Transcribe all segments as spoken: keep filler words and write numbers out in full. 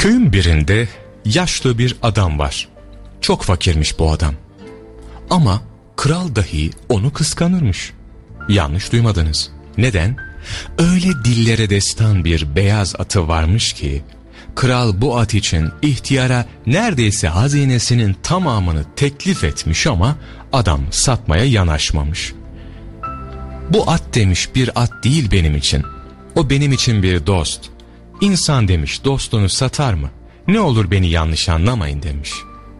Köyün birinde yaşlı bir adam var. Çok fakirmiş bu adam. Ama kral dahi onu kıskanırmış. Yanlış duymadınız. Neden? Öyle dillere destan bir beyaz atı varmış ki, kral bu at için ihtiyara neredeyse hazinesinin tamamını teklif etmiş ama adam satmaya yanaşmamış. Bu at demiş bir at değil benim için. O benim için bir dost. İnsan demiş dostunu satar mı? Ne olur beni yanlış anlamayın demiş.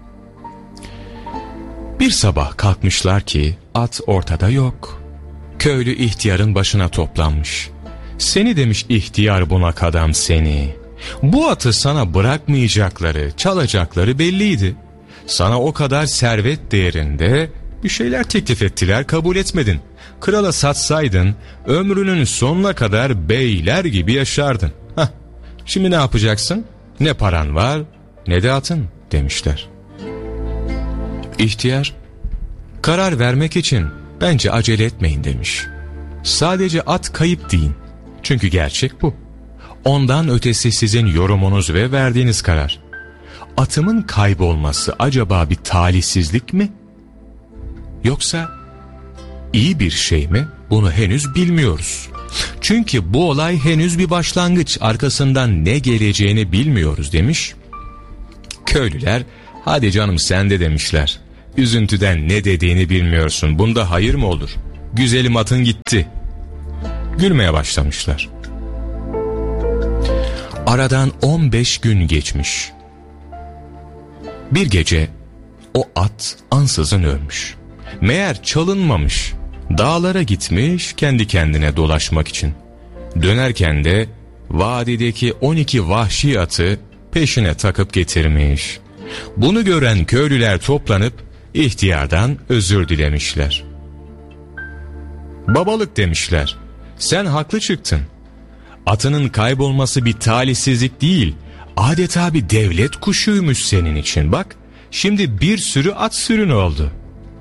Bir sabah kalkmışlar ki at ortada yok. Köylü ihtiyarın başına toplanmış. Seni demiş ihtiyar bunak adam seni. Bu atı sana bırakmayacakları, çalacakları belliydi. Sana o kadar servet değerinde bir şeyler teklif ettiler, kabul etmedin. Krala satsaydın ömrünün sonuna kadar beyler gibi yaşardın. Hah, şimdi ne yapacaksın? Ne paran var ne de atın demişler. İhtiyar, karar vermek için bence acele etmeyin demiş. Sadece at kayıp deyin. Çünkü gerçek bu. Ondan ötesi sizin yorumunuz ve verdiğiniz karar. Atımın kaybolması acaba bir talihsizlik mi? Yoksa iyi bir şey mi? Bunu henüz bilmiyoruz. Çünkü bu olay henüz bir başlangıç. Arkasından ne geleceğini bilmiyoruz demiş. Köylüler, hadi canım sen de demişler. Üzüntüden ne dediğini bilmiyorsun. Bunda hayır mı olur? Güzelim atın gitti. Gülmeye başlamışlar. Aradan on beş gün geçmiş. Bir gece o at ansızın ölmüş. Meğer çalınmamış. Dağlara gitmiş kendi kendine dolaşmak için. Dönerken de vadideki on iki vahşi atı peşine takıp getirmiş. Bunu gören köylüler toplanıp ihtiyardan özür dilemişler. Babalık demişler. Sen haklı çıktın. Atının kaybolması bir talihsizlik değil, adeta bir devlet kuşuymuş senin için. Bak, şimdi bir sürü at sürünü oldu.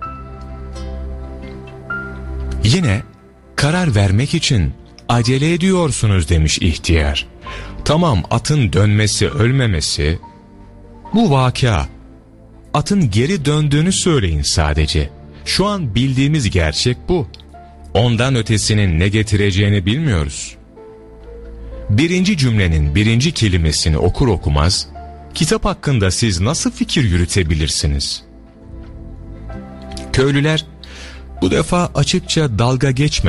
Yine karar vermek için acele ediyorsunuz demiş ihtiyar. Tamam, atın dönmesi, ölmemesi, bu vaka. Atın geri döndüğünü söyleyin sadece. Şu an bildiğimiz gerçek bu. Ondan ötesinin ne getireceğini bilmiyoruz. Birinci cümlenin birinci kelimesini okur okumaz, kitap hakkında siz nasıl fikir yürütebilirsiniz? Köylüler bu defa açıkça dalga geçme